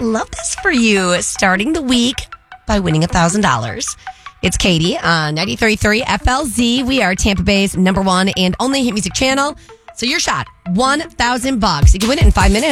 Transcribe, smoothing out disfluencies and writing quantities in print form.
love this for you. Starting the week by winning $1,000. It's Katie on 93.3 FLZ. We are Tampa Bay's #1 and only hit music channel. So your shot, $1,000. You can win it in 5 minutes.